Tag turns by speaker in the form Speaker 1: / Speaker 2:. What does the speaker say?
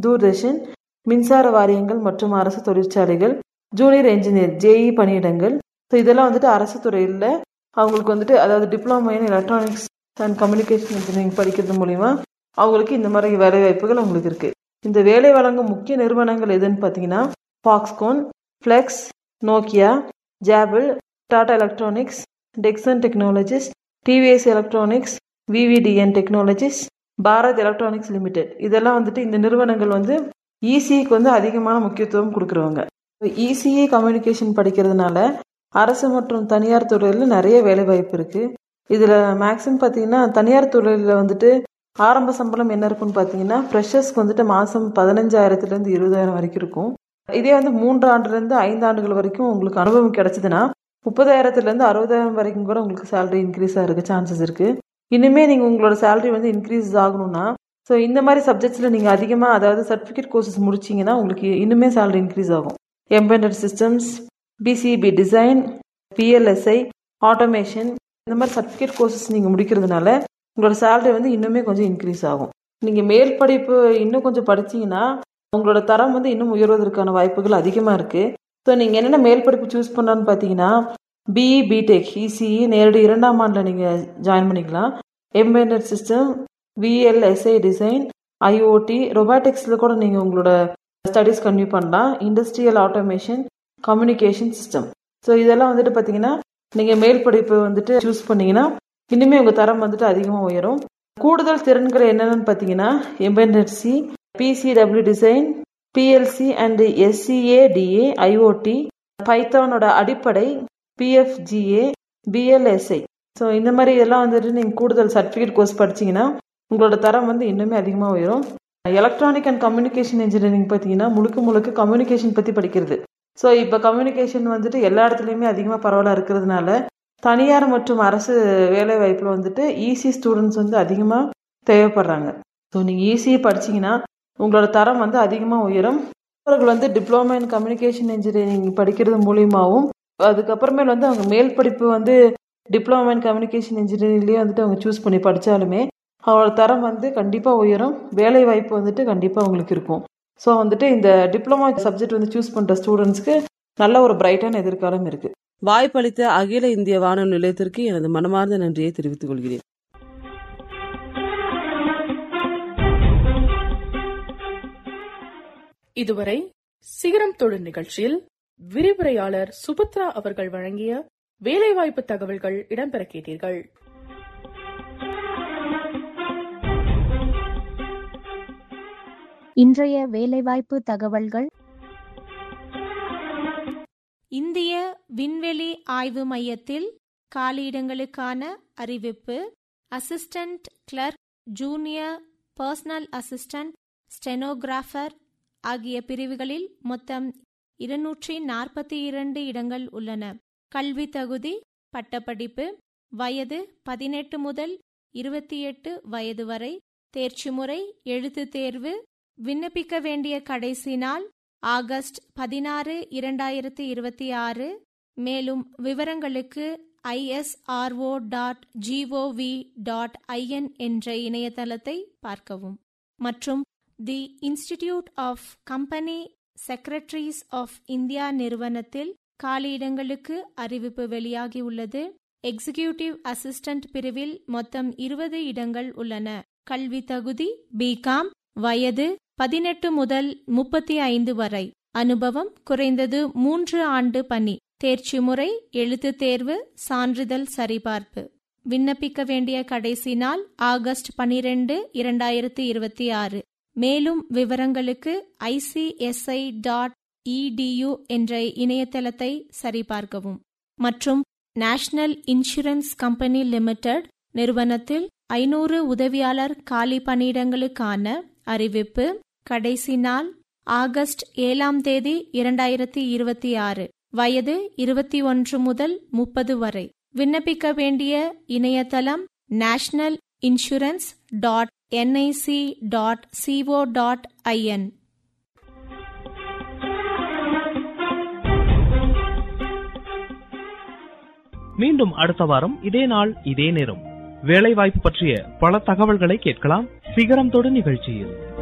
Speaker 1: தூர்தர்ஷன், மின்சார வாரியங்கள் மற்றும் அரசு தொழிற்சாலைகள், ஜூனியர் என்ஜினியர் ஜேஇ பணியிடங்கள். ஸோ இதெல்லாம் வந்துட்டு அரசு துறையில் அவங்களுக்கு வந்துட்டு அதாவது diploma in electronics and communication engineering படிக்கிறது மூலிமா அவங்களுக்கு இந்த மாதிரி வேலை வாய்ப்புகள் அவங்களுக்கு இருக்குது. இந்த வேலை வழங்கும் முக்கிய நிறுவனங்கள் எதுன்னு பார்த்தீங்கன்னா Foxconn, flex, Nokia, ஜாபிள், Tata electronics, Texan technologies, TVS electronics, VVDN technologies, Bharat electronics limited. இதெல்லாம் வந்துட்டு இந்த நிறுவனங்கள் வந்து இசிக்கு வந்து அதிகமான முக்கியத்துவம் கொடுக்குறவங்க. இசிஇ கம்யூனிகேஷன் படிக்கிறதுனால அரசு மற்றும் தனியார் துறையில் நிறைய வேலை வாய்ப்பு இருக்குது. இதில் மேக்ஸிமம் பார்த்தீங்கன்னா தனியார் துறையில் வந்துட்டு ஆரம்ப சம்பளம் என்ன இருக்குன்னு பார்த்தீங்கன்னா ஃப்ரெஷர்ஸ்க்கு வந்துட்டு மாதம் 15,000 to 20,000 வரைக்கும் இருக்கும். இதே வந்து 3 ஆண்டுலேருந்து 5 ஆண்டுகள் வரைக்கும் உங்களுக்கு அனுபவம் கிடைச்சதுன்னா 30,000 to 60,000 வரைக்கும் கூட உங்களுக்கு சேலரி இன்க்ரீஸ் ஆகிறதுக்கு சான்சஸ் இருக்குது. இன்னுமே நீங்கள் உங்களோட சேலரி வந்து இன்க்ரீஸ் ஆகணும்னா ஸோ இந்த மாதிரி சப்ஜெக்ட்ஸில் நீங்கள் அதிகமாக அதாவது சர்டிஃபிகேட் கோர்சஸ் முடிச்சிங்கன்னா உங்களுக்கு இன்னுமே சேலரி இன்க்ரீஸ் ஆகும். Embedded systems, PCB design, BLSI, automation, இந்த மாதிரி சர்டிஃபிகேட் கோர்சஸ் நீங்கள் முடிக்கிறதுனால உங்களோட சேலரி வந்து இன்னுமே கொஞ்சம் இன்க்ரீஸ் ஆகும். நீங்கள் மேல் படிப்பு இன்னும் கொஞ்சம் படிச்சிங்கன்னா உங்களோட தரம் வந்து இன்னும் உயர்வதற்கான வாய்ப்புகள் அதிகமாக இருக்குது. ஸோ நீங்கள் என்னென்ன மேல் படிப்பு சூஸ் பண்ணலான்னு பார்த்தீங்கன்னா பிஇ, பிடெக், இசிஇ நேரடி 2ஆம் ஆண்டில் நீங்கள் ஜாயின் பண்ணிக்கலாம். Embedded system, VLSI design, IoT, ரொபாட்டிக்ஸில் கூட நீங்கள் உங்களோட ஸ்டடீஸ் கன்டினியூ பண்ணலாம். Industrial automation, communication system. So இதெல்லாம் வந்துட்டு பார்த்தீங்கன்னா நீங்கள் மேல் படிப்பு வந்துட்டு சூஸ் பண்ணிங்கன்னா இன்னுமே உங்கள் தரம் வந்துட்டு அதிகமாக உயரும். கூடுதல் திறன்கள் என்னென்னு பார்த்தீங்கன்னா embedded C, PCW design, PLC and எஸ்சிஏடிஏ, IoT, பைத்தானோட அடிப்படை, பிஎஃப்ஜிஏ, பிஎல்எஸ்ஐ. ஸோ இந்த மாதிரி இதெல்லாம் வந்துட்டு நீங்கள் கூடுதல் சர்டிஃபிகேட் கோர்ஸ் படிச்சிங்கன்னா உங்களோட தரம் வந்து இன்னுமே அதிகமாக உயரும். எலக்ட்ரானிக் அண்ட் கம்யூனிகேஷன் இன்ஜினியரிங் பார்த்தீங்கன்னா முழுக்க கம்யூனிகேஷன் பற்றி படிக்கிறது. ஸோ இப்போ கம்யூனிகேஷன் வந்துட்டு எல்லா இடத்துலையுமே அதிகமாக பரவலாக இருக்கிறதுனால தனியார் மற்றும் அரசு வேலை வாய்ப்பில் வந்துட்டு இசி ஸ்டூடெண்ட்ஸ் வந்து அதிகமாக தேவைப்படுறாங்க. ஸோ நீங்கள் இசி படிச்சிங்கன்னா உங்களோட தரம் வந்து அதிகமாக உயரும். அவர்கள் வந்து டிப்ளமோ இன் கம்யூனிகேஷன் இன்ஜினியரிங் படிக்கிறது மூலியமாகவும் அதுக்கப்புறமேல் வந்து அவங்க மேல் படிப்பு வந்து டிப்ளமோ இன் கம்யூனிகேஷன் இன்ஜினியரிங்லேயே வந்துட்டு அவங்க சூஸ் பண்ணி படித்தாலுமே அவங்களோட தரம் வந்து கண்டிப்பாக உயரும். வேலை வாய்ப்பு வந்துட்டு கண்டிப்பாக அவங்களுக்கு இருக்கும். ஸோ வந்துட்டு இந்த டிப்ளமோ சப்ஜெக்ட் வந்து சூஸ் பண்ணுற ஸ்டூடெண்ட்ஸ்க்கு நல்ல ஒரு பிரைட்டான எதிர்காலம் இருக்குது. வாய்ப்பளித்த அகில இந்திய வானொலி நிலையத்திற்கு எனது மனமார்ந்த நன்றியை தெரிவித்துக் கொள்கிறேன்.
Speaker 2: இதுவரை சிகரம் தொழில் நிகழ்ச்சியில் விரிவுரையாளர் சுபத்ரா அவர்கள் வழங்கிய வேலைவாய்ப்பு தகவல்கள் இடம்பெற கேட்டீர்கள்.
Speaker 3: இன்றைய வேலைவாய்ப்பு தகவல்கள்.
Speaker 4: இந்திய விண்வெளி ஆய்வு மையத்தில் காலியிடங்களுக்கான அறிவிப்பு. Assistant clerk, junior personal assistant, stenographer ஆகிய பிரிவுகளில் மொத்தம் 242 இடங்கள் உள்ளன. கல்வி தகுதி பட்டப்படிப்பு. வயது 18 முதல் 28 வயது வரை. தேர்ச்சி முறை எழுத்து தேர்வு. விண்ணப்பிக்க வேண்டிய கடைசி நாள் ஆகஸ்ட் 16, 2026. மேலும் விவரங்களுக்கு isro.gov.in என்ற இணையதளத்தை பார்க்கவும். மற்றும் தி institute of company secretaries of India நிறுவனத்தில் காலியிடங்களுக்கு அறிவிப்பு வெளியாகியுள்ளது. எக்ஸிகியூட்டிவ் அசிஸ்டன்ட் பிரிவில் மொத்தம் 20 இடங்கள் உள்ளன. கல்வி தகுதி பிகாம். வயது 18 முதல் 35 வரை. அனுபவம் குறைந்தது 3 ஆண்டு பணி. தேர்ச்சி முறை எழுத்து தேர்வு, சான்றிதழ் சரிபார்ப்பு. விண்ணப்பிக்க வேண்டிய கடைசி நாள் ஆகஸ்ட் 12, 2026. மேலும் விவரங்களுக்கு ICSI.edu என்ற இணையதளத்தை சரிபார்க்கவும். மற்றும் நேஷனல் இன்சூரன்ஸ் கம்பெனி லிமிடெட் நிறுவனத்தில் 500 உதவியாளர் காலி பணியிடங்களுக்கான அறிவிப்பு. கடைசி நாள் ஆகஸ்ட் 7, 2026. வயது 21 முதல் 30 வரை. விண்ணப்பிக்க வேண்டிய இணையதளம் nationalinsurance.nic.co.in.
Speaker 5: மீண்டும் அடுத்த வாரம் இதே நாள் இதே நேரம் வேலை வாய்ப்பு பற்றிய பல தகவல்களை கேட்கலாம். சிகரம் தொடு நிகழ்ச்சியில்